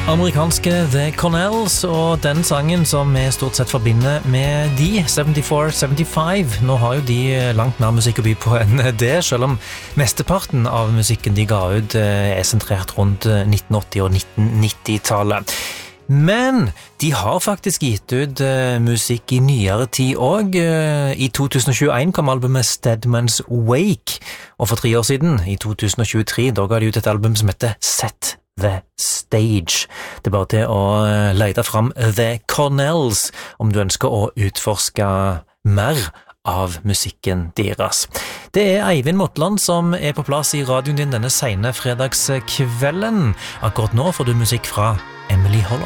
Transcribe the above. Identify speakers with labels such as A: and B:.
A: Amerikanske The Cornells, og den sangen som vi stort sett forbinder med de, 74-75. Nå har jo de langt mer musikk å by på enn det, selv om mesteparten av musikken de ga ut er sentrert rundt 1980- og 1990-tallet. Men de har faktisk gitt ut musikk i nyere tid også. I 2021 kom albumet Steadman's Wake, og for 3 år siden, i 2023, da ga de ut et album som heter Set the Stage. Det er bare til å lete fram The Cornells om du ønsker å utforske mer av musikken deres. Det er Eivind Motland som er på plass i radioen din denne sene fredagskvelden. Akkurat nå får du musikk fra Emily Holland.